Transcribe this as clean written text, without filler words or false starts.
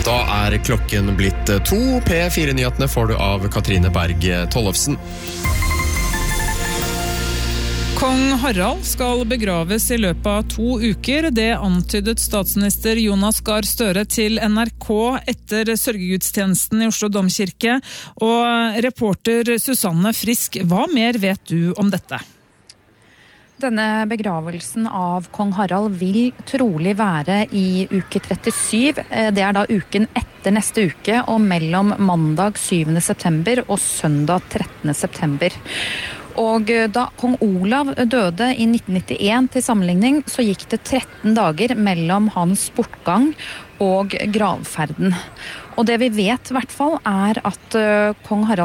Da klokken blitt 2. P4-nyhetene får du av Katrine Berg Tollefsen. Kong Harald skal begraves I løpet av 2 uker. Det antydet statsminister Jonas Gahr Støre til NRK etter sørgegudstjenesten I Oslo Domkirke. Og reporter Susanne Frisk, hva mer vet du om dette? Denne begravelsen av kong Harald vil trolig være I uke 37. Det da uken etter neste uke, og mellom mandag 7. september og søndag 13. september. Og da kong Olav døde I 1991 til sammenligning, så gikk det 13 dager mellom hans bortgang og gravferden. Og det vi vet I hvert fall at kong Harald